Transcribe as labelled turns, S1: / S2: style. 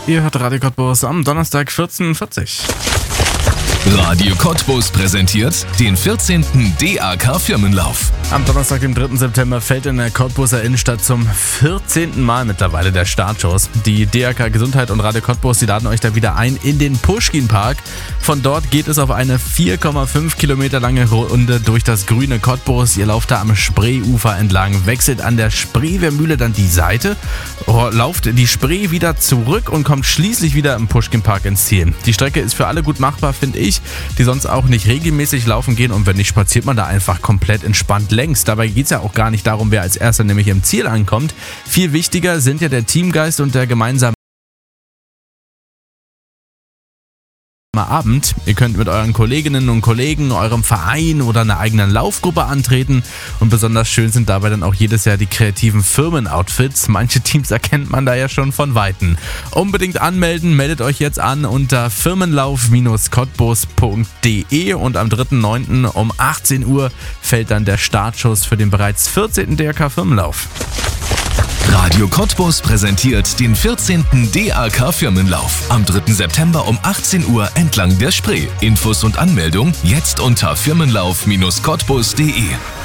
S1: Ihr hört Radio Cottbus am Donnerstag 14:40.
S2: Radio Cottbus präsentiert den 14. DAK Firmenlauf.
S1: Am Donnerstag, dem 3. September, fällt in der Cottbuser Innenstadt zum 14. Mal mittlerweile der Startschuss. Die DAK Gesundheit und Radio Cottbus, die laden euch da wieder ein in den Puschkin-Park. Von dort geht es auf eine 4,5 Kilometer lange Runde durch das grüne Cottbus. Ihr lauft da am Spreeufer entlang, wechselt an der Spreewehrmühle dann die Seite, lauft die Spree wieder zurück und kommt schließlich wieder im Puschkin-Park ins Ziel. Die Strecke ist für alle gut machbar, finde ich, die sonst auch nicht regelmäßig laufen gehen, und wenn nicht, spaziert man da einfach komplett entspannt längs. Dabei geht es ja auch gar nicht darum, wer als erster nämlich im Ziel ankommt. Viel wichtiger sind ja der Teamgeist und der gemeinsame Abend. Ihr könnt mit euren Kolleginnen und Kollegen, eurem Verein oder einer eigenen Laufgruppe antreten, und besonders schön sind dabei dann auch jedes Jahr die kreativen Firmenoutfits. Manche Teams erkennt man da ja schon von Weitem. Unbedingt anmelden, meldet euch jetzt an unter firmenlauf-cottbus.de, und am 3.9. um 18 Uhr fällt dann der Startschuss für den bereits 14. DAK Firmenlauf.
S2: Radio Cottbus präsentiert den 14. DAK Firmenlauf am 3. September um 18 Uhr entlang der Spree. Infos und Anmeldung jetzt unter firmenlauf-cottbus.de.